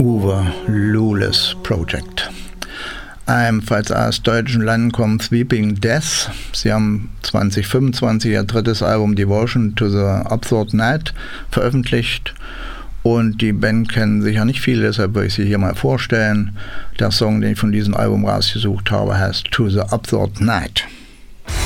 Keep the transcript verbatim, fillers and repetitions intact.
Uwe Lulis Project. Ebenfalls aus deutschen Landen kommt Sweeping Death. Sie haben zwanzig fünfundzwanzig ihr drittes Album Devotion to the Absurd Night veröffentlicht. Und die Band kennen sicher nicht viele, deshalb will ich sie hier mal vorstellen. Der Song, den ich von diesem Album rausgesucht habe, heißt To the Absurd Night.